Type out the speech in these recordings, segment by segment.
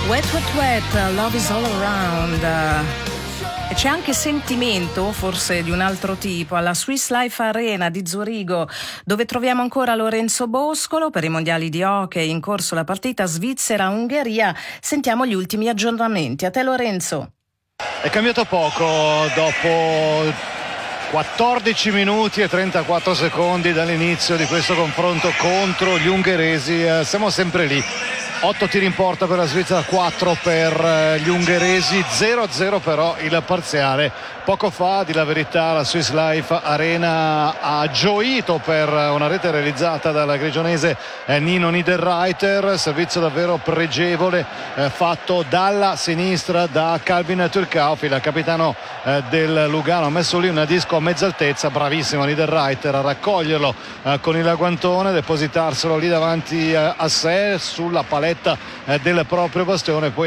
Wet Wet Wet, Love is All Around. E c'è anche sentimento, forse di un altro tipo, alla Swiss Life Arena di Zurigo, dove troviamo ancora Lorenzo Boscolo per i mondiali di hockey. In corso la partita Svizzera-Ungheria. Sentiamo gli ultimi aggiornamenti. A te, Lorenzo. È cambiato poco dopo 14 minuti e 34 secondi dall'inizio di questo confronto contro gli ungheresi. Siamo sempre lì. 8 tiri in porta per la Svizzera, 4 per gli ungheresi, 0-0 però il parziale. Poco fa, a dire la verità, la Swiss Life Arena ha gioito per una rete realizzata dal grigionese Nino Niederreiter. Servizio davvero pregevole fatto dalla sinistra da Calvin Turcauf, il capitano del Lugano. Ha messo lì una disco a mezza altezza, bravissimo Niederreiter a raccoglierlo con il guantone, depositarselo lì davanti a sé sulla paletta del proprio bastione, poi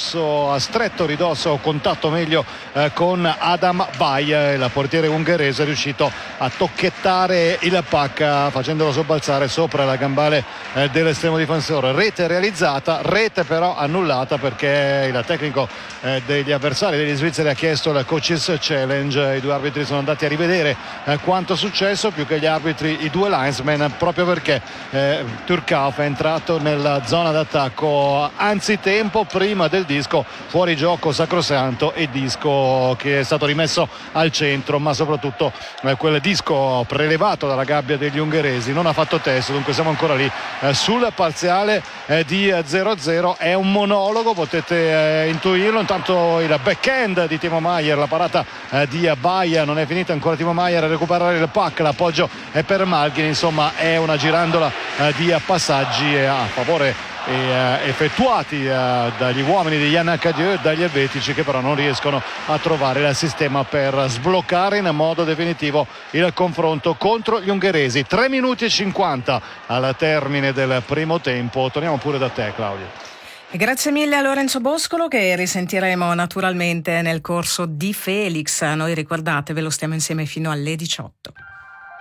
a stretto ridosso, contatto meglio con Adam Baia, il portiere ungherese è riuscito a tocchettare il puck facendolo sobbalzare sopra la gambale dell'estremo difensore. Rete realizzata, rete però annullata perché il tecnico degli avversari degli svizzeri ha chiesto il coaches challenge. I due arbitri sono andati a rivedere quanto è successo, più che gli arbitri i due linesmen, proprio perché Turcauf è entrato nella zona d'attacco anzitempo, prima del disco fuori gioco sacrosanto e disco che è stato rimesso al centro, ma soprattutto quel disco prelevato dalla gabbia degli ungheresi non ha fatto testo. Dunque siamo ancora lì sul parziale di 0-0. È un monologo, potete intuirlo. Intanto il backhand di Timo Maier, la parata di Baia, non è finita ancora. Timo Maier a recuperare il puck, l'appoggio è per Malghin. Insomma è una girandola di passaggi a favore effettuati dagli uomini di Yann Cadieux e dagli elvetici, che però non riescono a trovare il sistema per sbloccare in modo definitivo il confronto contro gli ungheresi. 3 minuti e 50 al termine del primo tempo. Torniamo pure da te, Claudio. E grazie mille a Lorenzo Boscolo, che risentiremo naturalmente nel corso di Felix. Noi, ricordatevelo, stiamo insieme fino alle 18.